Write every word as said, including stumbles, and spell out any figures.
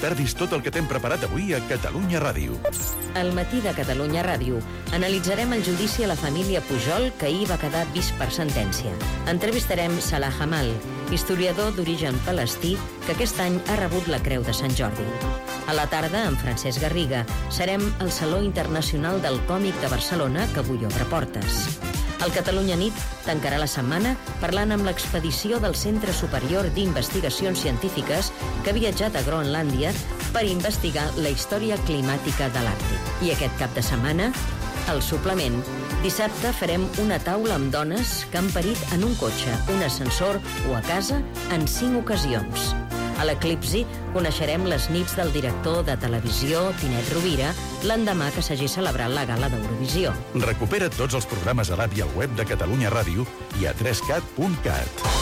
perdis tot el que t'hem preparat avui a Catalunya Ràdio. Al matí de Catalunya Ràdio analitzarem el judici a la família Pujol que ahir va quedar vist per sentència. Entrevistarem Salah Hamal, historiador d'origen palestí que aquest any ha rebut la Creu de Sant Jordi. A la tarda, amb Francesc Garriga, serem al Saló Internacional del Còmic de Barcelona, que avui obre portes. El Catalunya Nit tancarà la setmana parlant amb l'expedició del Centre Superior d'Investigacions Científiques que ha viatjat a Groenlàndia per investigar la història climàtica de l'Àrtic. I aquest cap de setmana, al suplement, dissabte farem una taula amb dones que han parit en un cotxe, un ascensor o a casa en cinc ocasions. A l'Eclipsi coneixerem les nits del director de televisió, Tinet Rovira, l'endemà que s'hagi celebrat la gala d'Eurovisió. Recupera tots els programes a l'app i al web de Catalunya Ràdio i a tres cat punt cat.